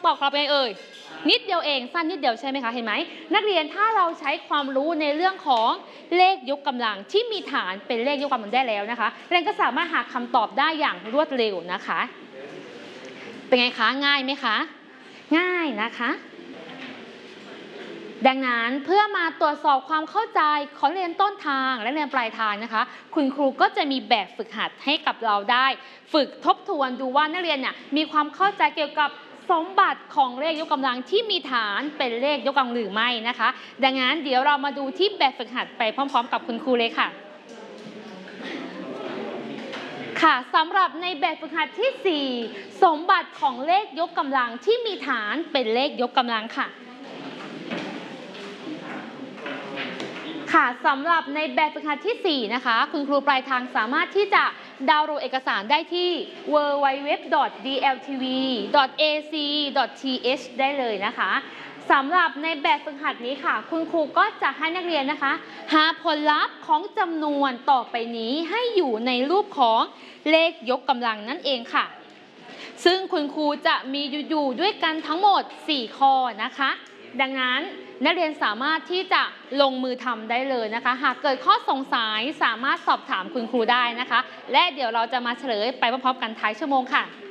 ตอบครับไงเอ่ยนิดเดียวเองสั้นนิดเดียวใช่ไหมคะเห็นไหมนักเรียนถ้าเราใช้ความรู้ในเรื่องของเลขยกกำลังที่มีฐานเป็นเลขยกกำลังได้แล้วนะคะเรียนก็สามารถหาคำตอบได้อย่างรวดเร็วนะคะเป็นไงคะง่ายไหมคะง่ายนะคะดังนั้นเพื่อมาตรวจสอบความเข้าใจของเรียนต้นทางและเรียนปลายทางนะคะคุณครูก็จะมีแบบฝึกหัดให้กับเราได้ฝึกทบทวนดูว่านักเรียนเนี่ยมีความเข้าใจเกี่ยวกับสมบัติของเลขยกกำลังที่มีฐานเป็นเลขยกกำลังหรือไม่นะคะดังนั้นเดี๋ยวเรามาดูที่แบบฝึกหัดไปพร้อมๆกับคุณครูเลยค่ะค่ะสำหรับในแบบฝึกหัดที่4สมบัติของเลขยกกำลังที่มีฐานเป็นเลขยกกำลังค่ะค่ะสำหรับในแบบฝึกหัดที่4นะคะคุณครูปลายทางสามารถที่จะดาวน์โหลดเอกสารได้ที่ www.dltv.ac.th ได้เลยนะคะสำหรับในแบบฝึกหัดนี้ค่ะคุณครูก็จะให้นักเรียนนะคะหาผลลัพธ์ของจำนวนต่อไปนี้ให้อยู่ในรูปของเลขยกกำลังนั่นเองค่ะซึ่งคุณครูจะมีอยู่ด้วยกันทั้งหมด4ข้อนะคะดังนั้นนักเรียนสามารถที่จะลงมือทำได้เลยนะคะหากเกิดข้อสงสัยสามารถสอบถามคุณครูได้นะคะและเดี๋ยวเราจะมาเฉลยไปพร้อมๆกันท้ายชั่วโมงค่ะ